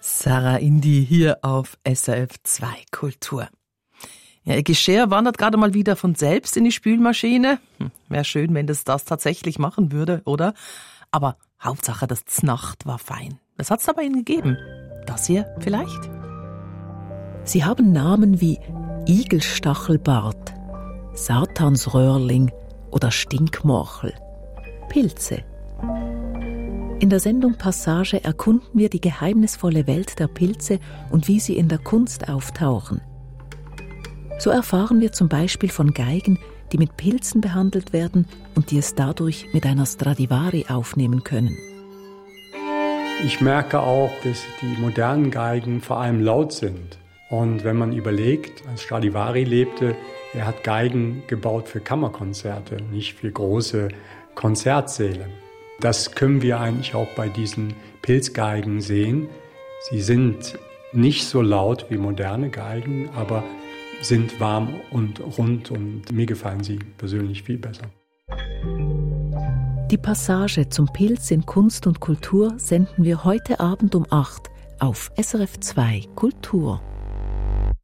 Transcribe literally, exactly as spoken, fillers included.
Sarah Indy hier auf S R F zwei Kultur. Ja, ihr Geschirr wandert gerade mal wieder von selbst in die Spülmaschine. Hm, wäre schön, wenn das das tatsächlich machen würde, oder? Aber Hauptsache, das Znacht war fein. Was hat's da bei Ihnen gegeben? Das hier vielleicht? Sie haben Namen wie Igelstachelbart, Satansröhrling oder Stinkmorchel. Pilze. In der Sendung Passage erkunden wir die geheimnisvolle Welt der Pilze und wie sie in der Kunst auftauchen. So erfahren wir zum Beispiel von Geigen, die mit Pilzen behandelt werden und die es dadurch mit einer Stradivari aufnehmen können. Ich merke auch, dass die modernen Geigen vor allem laut sind. Und wenn man überlegt, als Stradivari lebte, er hat Geigen gebaut für Kammerkonzerte, nicht für große Konzertsäle. Das können wir eigentlich auch bei diesen Pilzgeigen sehen. Sie sind nicht so laut wie moderne Geigen, aber sind warm und rund und mir gefallen sie persönlich viel besser. Die Passage zum Pilz in Kunst und Kultur senden wir heute Abend um acht auf S R F zwei Kultur.